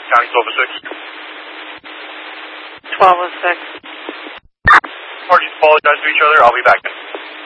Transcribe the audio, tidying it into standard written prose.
County 1206. 1206. Parties apologize to each other. I'll be back in.